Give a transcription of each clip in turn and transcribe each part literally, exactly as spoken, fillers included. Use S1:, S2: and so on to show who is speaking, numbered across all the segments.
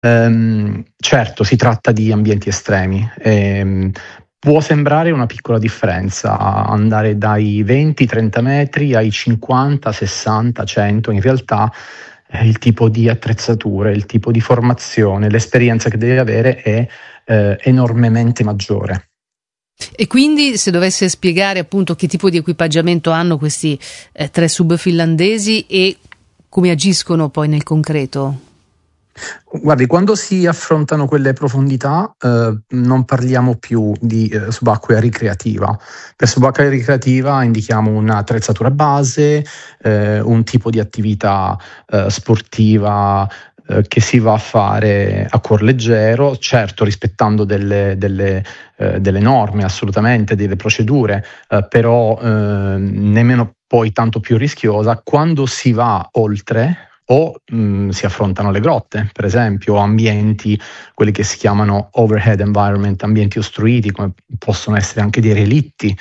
S1: Ehm, certo, si tratta di ambienti estremi. Ehm, può sembrare una piccola differenza andare dai venti trenta metri ai cinquanta sessanta cento, in realtà eh, il tipo di attrezzature, il tipo di formazione, l'esperienza che devi avere è eh, enormemente maggiore.
S2: E quindi, se dovesse spiegare appunto che tipo di equipaggiamento hanno questi eh, tre sub finlandesi e come agiscono poi nel concreto?
S1: Guardi, quando si affrontano quelle profondità eh, non parliamo più di eh, subacquea ricreativa. Per subacquea ricreativa indichiamo un'attrezzatura base, eh, un tipo di attività eh, sportiva eh, che si va a fare a cuor leggero, certo rispettando delle, delle, eh, delle norme, assolutamente, delle procedure, eh, però eh, nemmeno poi tanto più rischiosa. Quando si va oltre, o mh, si affrontano le grotte, per esempio, o ambienti, quelli che si chiamano overhead environment, ambienti ostruiti, come possono essere anche dei relitti,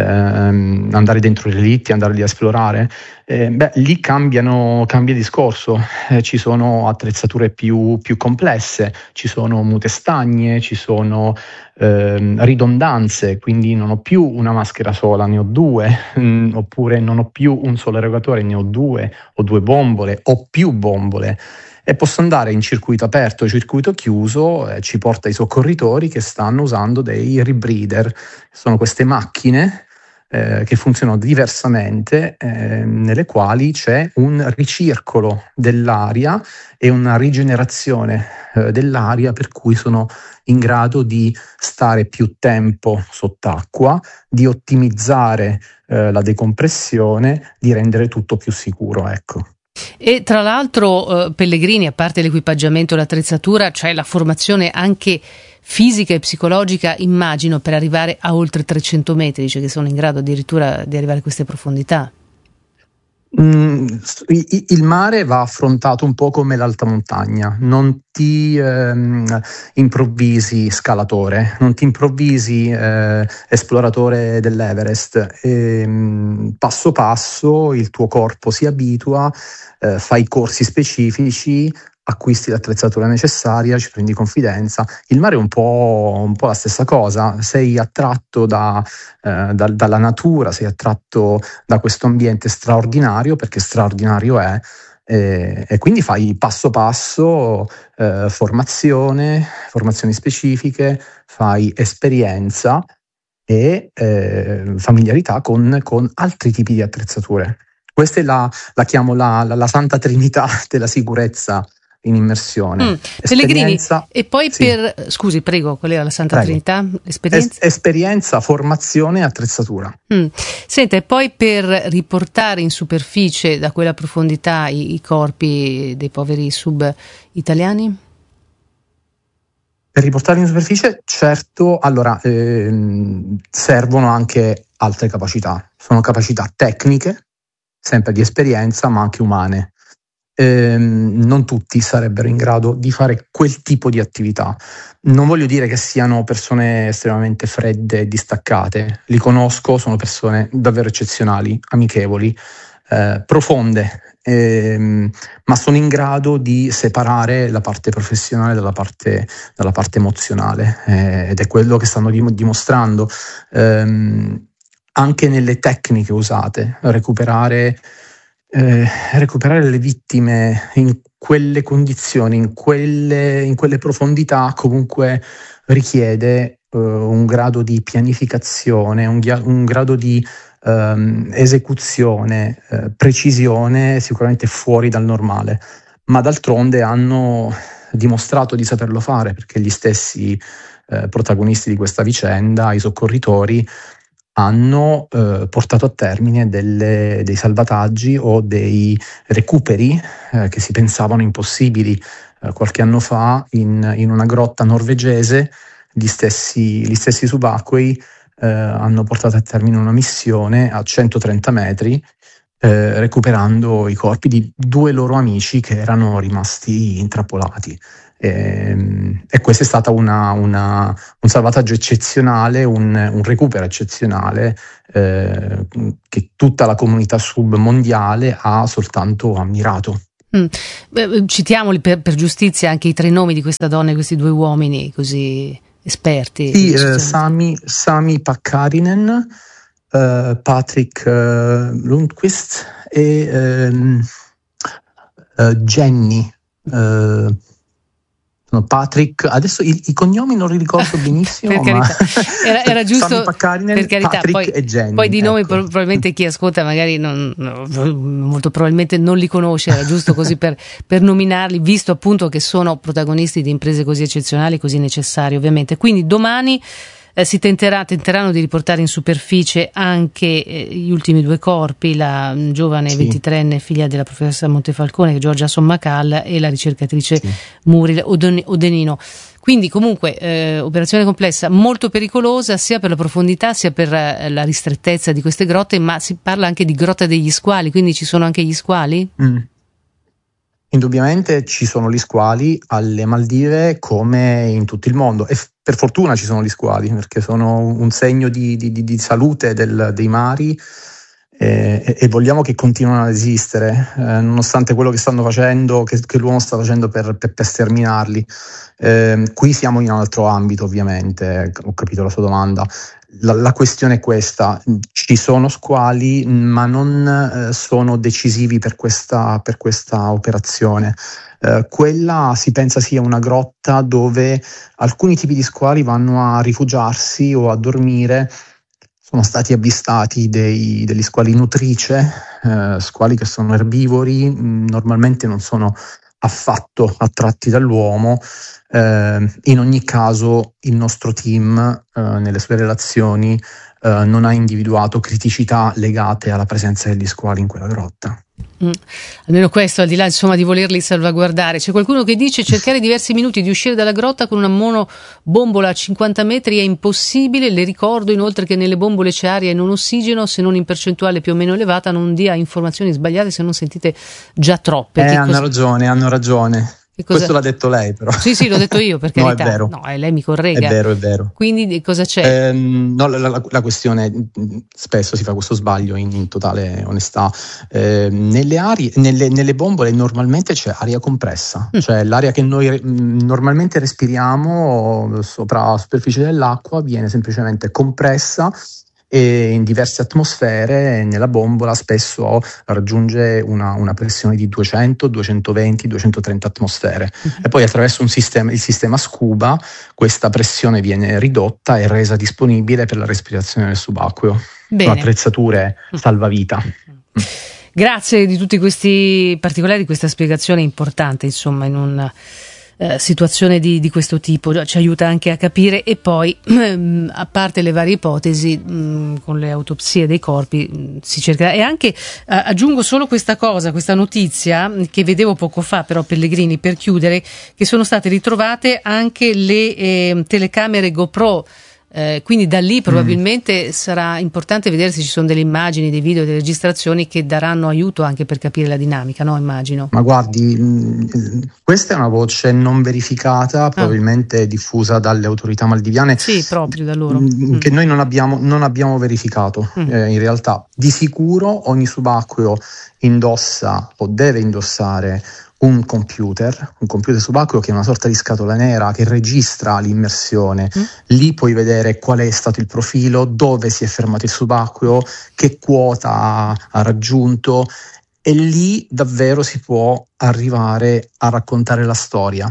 S1: ehm, andare dentro i relitti, andare lì a esplorare, eh, beh, lì cambiano, cambia discorso, eh, ci sono attrezzature più, più complesse, ci sono mute stagne, ci sono ehm, ridondanze, quindi non ho più una maschera sola, ne ho due, mh, oppure non ho più un solo erogatore, ne ho due, o due bombole, o più bombole. E posso andare in circuito aperto o circuito chiuso, eh, ci porta i soccorritori che stanno usando dei rebreather, sono queste macchine eh, che funzionano diversamente, eh, nelle quali c'è un ricircolo dell'aria e una rigenerazione eh, dell'aria, per cui sono in grado di stare più tempo sott'acqua, di ottimizzare eh, la decompressione, di rendere tutto più sicuro, ecco.
S2: E tra l'altro, eh, Pellegrini, a parte l'equipaggiamento e l'attrezzatura, c'è la formazione anche fisica e psicologica, immagino, per arrivare a oltre trecento metri, cioè che sono in grado addirittura di arrivare a queste profondità.
S1: Mm, il mare va affrontato un po' come l'alta montagna, non ti ehm, improvvisi scalatore, non ti improvvisi eh, esploratore dell'Everest. E, passo passo il tuo corpo si abitua, eh, fai corsi specifici, acquisti l'attrezzatura necessaria, ci prendi confidenza. Il mare è un po', un po' la stessa cosa, sei attratto da, eh, da, dalla natura, sei attratto da questo ambiente straordinario, perché straordinario è, e, e quindi fai passo passo eh, formazione, formazioni specifiche, fai esperienza e eh, familiarità con, con altri tipi di attrezzature. Questa è la, la chiamo la, la, la santa trinità della sicurezza in immersione.
S2: Mm. Pellegrini, e poi sì. per scusi, prego, qual era la Santa prego. Trinità? Esperienza?
S1: Es- esperienza, formazione e attrezzatura.
S2: Mm. Senta, e poi per riportare in superficie da quella profondità i, i corpi dei poveri sub italiani?
S1: Per riportare in superficie, certo, allora ehm, servono anche altre capacità. Sono capacità tecniche, sempre di esperienza, ma anche umane. Ehm, non tutti sarebbero in grado di fare quel tipo di attività. Non voglio dire che siano persone estremamente fredde e distaccate, li conosco, sono persone davvero eccezionali, amichevoli, eh, profonde, ehm, ma sono in grado di separare la parte professionale dalla parte, dalla parte emozionale, eh, ed è quello che stanno dim- dimostrando ehm, anche nelle tecniche usate, recuperare Eh, recuperare le vittime in quelle condizioni, in quelle, in quelle profondità, comunque richiede eh, un grado di pianificazione, un, un grado di ehm, esecuzione, eh, precisione sicuramente fuori dal normale, ma d'altronde hanno dimostrato di saperlo fare, perché gli stessi eh, protagonisti di questa vicenda, i soccorritori, hanno eh, portato a termine delle, dei salvataggi o dei recuperi eh, che si pensavano impossibili. Eh, qualche anno fa in, in una grotta norvegese gli stessi, gli stessi subacquei eh, hanno portato a termine una missione a centotrenta metri eh, recuperando i corpi di due loro amici che erano rimasti intrappolati. E, e questo è stato una, una, un salvataggio eccezionale, un, un recupero eccezionale eh, che tutta la comunità sub mondiale ha soltanto ammirato.
S2: Mm. Beh, citiamoli per, per giustizia anche i tre nomi di questa donna e questi due uomini così esperti.
S1: Sì, eh, Sami, Sami Pakkarinen, uh, Patrick uh, Lundqvist e ehm, uh, Jenny. Uh, Patrick, adesso i, i cognomi non li ricordo benissimo,
S2: per
S1: ma
S2: era, era giusto,
S1: per carità,
S2: Patrick poi,
S1: e Jenny,
S2: poi di nomi
S1: ecco.
S2: Probabilmente chi ascolta magari non, molto probabilmente non li conosce, era giusto così per, per nominarli, visto appunto che sono protagonisti di imprese così eccezionali, così necessarie ovviamente. Quindi domani Eh, si tenterà, tenteranno di riportare in superficie anche eh, gli ultimi due corpi, la mh, giovane
S1: sì.
S2: ventitreenne figlia della professoressa Montefalcone, che è Giorgia Sommacal, e la ricercatrice
S1: sì.
S2: Muriel Oden- Odenino. Quindi comunque eh, operazione complessa, molto pericolosa sia per la profondità sia per eh, la ristrettezza di queste grotte, ma si parla anche di grotta degli squali, quindi ci sono anche gli squali?
S1: Mm. Indubbiamente ci sono gli squali alle Maldive come in tutto il mondo, e f- per fortuna ci sono gli squali perché sono un segno di, di, di salute del, dei mari, eh, e vogliamo che continuino ad esistere, eh, nonostante quello che stanno facendo, che, che l'uomo sta facendo per, per, per sterminarli. Eh, qui siamo in un altro ambito, ovviamente, ho capito la sua domanda. La, la questione è questa: ci sono squali, ma non eh, sono decisivi per questa, per questa operazione. Eh, quella si pensa sia una grotta dove alcuni tipi di squali vanno a rifugiarsi o a dormire. Sono stati avvistati dei, degli squali nutrice, eh, squali che sono erbivori, mh, normalmente non sono affatto attratti dall'uomo. Eh, in ogni caso il nostro team eh, nelle sue relazioni eh, non ha individuato criticità legate alla presenza degli squali in quella grotta.
S2: Mm. Almeno questo, al di là insomma di volerli salvaguardare. C'è qualcuno che dice cercare diversi minuti di uscire dalla grotta con una monobombola a cinquanta metri è impossibile. Le ricordo inoltre che nelle bombole c'è aria e non ossigeno, se non in percentuale più o meno elevata. Non dia informazioni sbagliate se non sentite già troppe.
S1: Eh,
S2: che
S1: hanno
S2: cosa...
S1: ragione, hanno ragione. Questo l'ha detto lei, però.
S2: Sì, sì, l'ho detto io, per carità.
S1: No, è vero.
S2: No, lei mi corregga.
S1: È vero, è vero.
S2: Quindi cosa c'è?
S1: Eh, no, la, la, la questione, spesso si fa questo sbaglio in, in totale onestà. Eh, nelle, arie, nelle, nelle bombole normalmente c'è aria compressa, mm. cioè l'aria che noi re, normalmente respiriamo sopra la superficie dell'acqua viene semplicemente compressa, e in diverse atmosfere nella bombola spesso raggiunge una, una pressione di duecento, duecentoventi, duecentotrenta atmosfere, uh-huh. e poi attraverso un sistema, il sistema scuba, questa pressione viene ridotta e resa disponibile per la respirazione del subacqueo.
S2: Bene.
S1: Sono attrezzature salvavita.
S2: Uh-huh. Grazie di tutti questi particolari, di questa spiegazione importante, insomma, in un Uh, situazione di, di questo tipo, ci aiuta anche a capire. E poi um, a parte le varie ipotesi, um, con le autopsie dei corpi um, si cerca, e anche uh, aggiungo solo questa cosa, questa notizia che vedevo poco fa, però Pellegrini, per chiudere, che sono state ritrovate anche le eh, telecamere GoPro. Eh, quindi da lì probabilmente mm. sarà importante vedere se ci sono delle immagini, dei video, delle registrazioni che daranno aiuto anche per capire la dinamica, no? Immagino.
S1: Ma guardi, mh, questa è una voce non verificata, ah. probabilmente diffusa dalle autorità maldiviane.
S2: Sì, proprio da loro.
S1: Mh, mm. Che noi non abbiamo, non abbiamo verificato. Mm. Eh, in realtà, di sicuro ogni subacqueo indossa o deve indossare un computer, un computer subacqueo che è una sorta di scatola nera che registra l'immersione. Mm. Lì puoi vedere qual è stato il profilo, dove si è fermato il subacqueo, che quota ha, ha raggiunto, e lì davvero si può arrivare a raccontare la storia.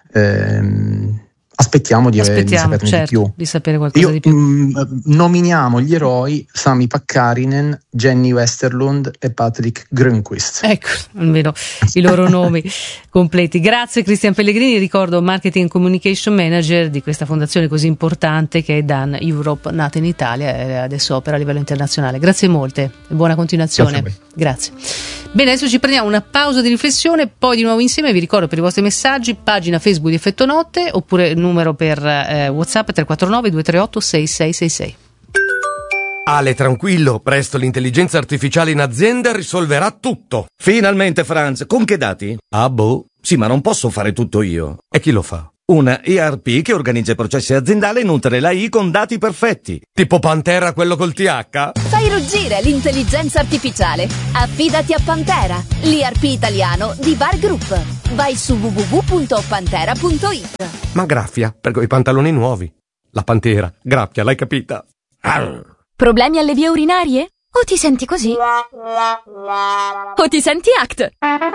S1: Ehm, Aspettiamo di,
S2: Aspettiamo,
S1: di saperne
S2: certo,
S1: di più.
S2: Di sapere qualcosa
S1: Io,
S2: di più.
S1: Mh, nominiamo gli eroi Sami Pakkarinen, Jenny Westerlund e Patrick Grönqvist.
S2: Ecco, almeno i loro nomi completi. Grazie Cristian Pellegrini, ricordo Marketing and Communication Manager di questa fondazione così importante che è Dan Europe, nata in Italia e adesso opera a livello internazionale. Grazie molte e buona continuazione. Grazie. Bene, adesso ci prendiamo una pausa di riflessione, poi di nuovo insieme. Vi ricordo per i vostri messaggi, pagina Facebook di Effetto Notte, oppure numero per eh, WhatsApp tre quattro nove due tre otto sei sei sei sei.
S3: Ale, tranquillo, presto l'intelligenza artificiale in azienda risolverà tutto.
S4: Finalmente, Franz, con che dati?
S3: Ah, boh, sì, ma non posso fare tutto io. E chi lo fa?
S4: Una E R P che organizza i processi aziendali e nutre l'A I con dati perfetti.
S3: Tipo Pantera, quello col T H?
S5: Fai ruggire l'intelligenza artificiale. Affidati a Pantera, l'E R P italiano di Var Group. Vai su w w w punto pantera punto i t.
S3: Ma graffia, per quei pantaloni nuovi. La Pantera, graffia, l'hai capita? Arr.
S5: Problemi alle vie urinarie? O ti senti così? O ti senti A C T?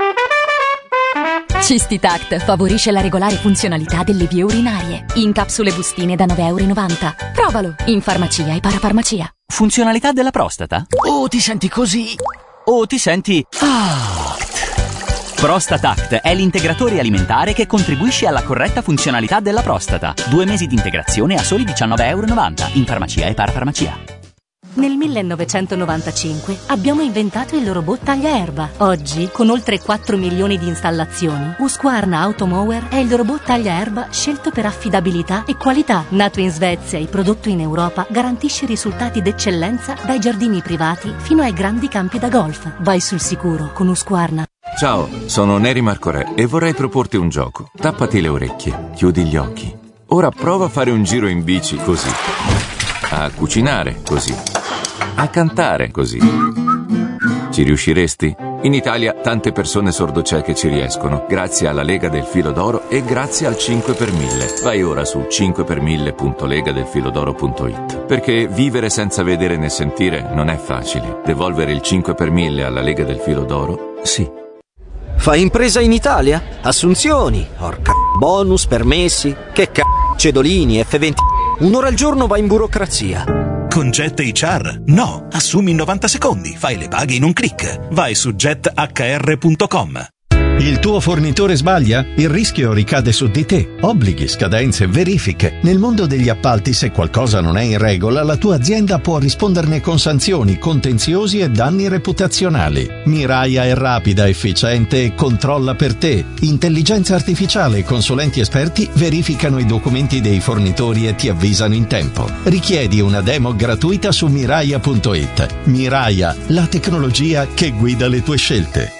S5: Cistitact favorisce la regolare funzionalità delle vie urinarie. In capsule bustine da nove e novanta euro. Provalo in farmacia e parafarmacia.
S6: Funzionalità della prostata? O ti senti così? O ti senti A C T? Prostatact è l'integratore alimentare che contribuisce alla corretta funzionalità della prostata. Due mesi di integrazione a soli diciannove e novanta euro in farmacia e parafarmacia.
S7: Nel millenovecentonovantacinque abbiamo inventato il robot tagliaerba. Oggi, con oltre quattro milioni di installazioni, Husqvarna Automower è il robot tagliaerba scelto per affidabilità e qualità. Nato in Svezia e prodotto in Europa, garantisce risultati d'eccellenza dai giardini privati fino ai grandi campi da golf. Vai sul sicuro con Husqvarna.
S8: Ciao, sono Neri Marcorè e vorrei proporti un gioco. Tappati le orecchie, chiudi gli occhi. Ora prova a fare un giro in bici così. A cucinare così. A cantare così. Ci riusciresti? In Italia tante persone sordocieche ci riescono, grazie alla Lega del Filo d'Oro e grazie al cinque per mille. Vai ora su cinque per mille punto lega del filo d'oro punto i t. Perché vivere senza vedere né sentire non è facile. Devolvere il cinque per mille alla Lega del Filo d'Oro? Sì.
S9: Fai impresa in Italia? Assunzioni, orca bonus, permessi, che c***o, cedolini, F venti. Un'ora al giorno va in burocrazia.
S10: Con Jet H R? No, assumi in novanta secondi, fai le paghe in un click. Vai su jet h r punto com.
S11: Il tuo fornitore sbaglia? Il rischio ricade su di te. Obblighi, scadenze, verifiche. Nel mondo degli appalti, se qualcosa non è in regola, la tua azienda può risponderne con sanzioni, contenziosi e danni reputazionali. Miraia è rapida, efficiente e controlla per te. Intelligenza artificiale e consulenti esperti verificano i documenti dei fornitori e ti avvisano in tempo. Richiedi una demo gratuita su miraia punto i t. Miraia, la tecnologia che guida le tue scelte.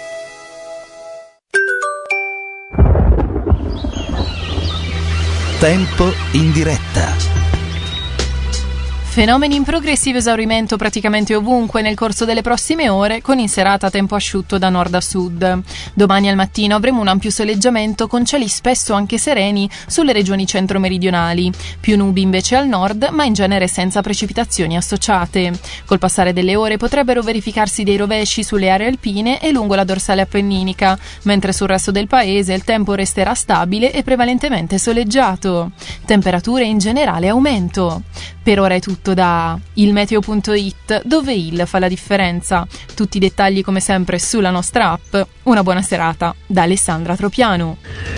S10: Tempo in diretta.
S12: Fenomeni in progressivo esaurimento praticamente ovunque nel corso delle prossime ore, con in serata tempo asciutto da nord a sud. Domani al mattino avremo un ampio soleggiamento con cieli spesso anche sereni sulle regioni centro-meridionali. Più nubi invece al nord, ma in genere senza precipitazioni associate. Col passare delle ore potrebbero verificarsi dei rovesci sulle aree alpine e lungo la dorsale appenninica, mentre sul resto del paese il tempo resterà stabile e prevalentemente soleggiato. Temperature in generale aumento. Per ora è tutto da il meteo punto i t, dove il fa la differenza. Tutti i dettagli come sempre sulla nostra app. Una buona serata da Alessandra Tropiano.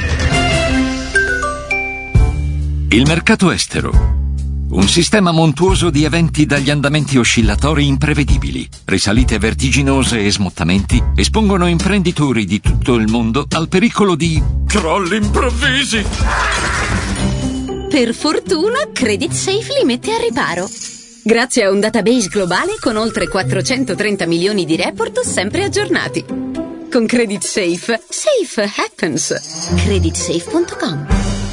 S13: Il mercato estero. Un sistema montuoso di eventi dagli andamenti oscillatori imprevedibili, risalite vertiginose e smottamenti espongono imprenditori di tutto il mondo al pericolo di crolli improvvisi.
S14: Per fortuna, Credit Safe li mette a riparo. Grazie a un database globale con oltre quattrocentotrenta milioni di report sempre aggiornati. Con Credit Safe, safe happens. credit safe punto com.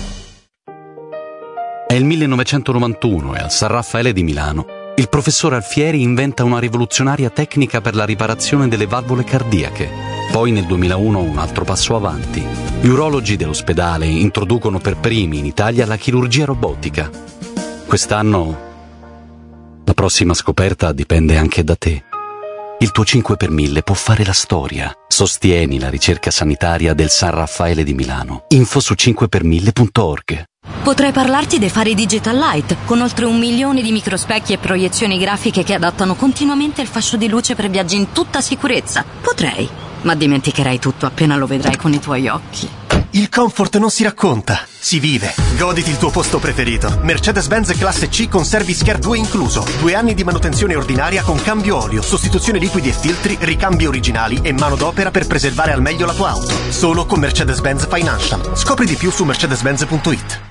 S15: È il millenovecentonovantuno e al San Raffaele di Milano il professor Alfieri inventa una rivoluzionaria tecnica per la riparazione delle valvole cardiache. Poi nel duemilauno un altro passo avanti. Gli urologi dell'ospedale introducono per primi in Italia la chirurgia robotica. Quest'anno la prossima scoperta dipende anche da te. Il tuo cinque per mille può fare la storia. Sostieni la ricerca sanitaria del San Raffaele di Milano. Info su cinque per mille punto org.
S7: Potrei parlarti dei fari Digital Light, con oltre un milione di microspecchi e proiezioni grafiche che adattano continuamente il fascio di luce per viaggi in tutta sicurezza. Potrei, ma dimenticherai tutto appena lo vedrai con i tuoi occhi.
S16: Il comfort non si racconta, si vive. Goditi il tuo posto preferito. Mercedes-Benz Classe C con Service Care due incluso. Due anni di manutenzione ordinaria con cambio olio, sostituzione liquidi e filtri, ricambi originali e manodopera per preservare al meglio la tua auto. Solo con Mercedes-Benz Financial. Scopri di più su mercedes benz punto i t.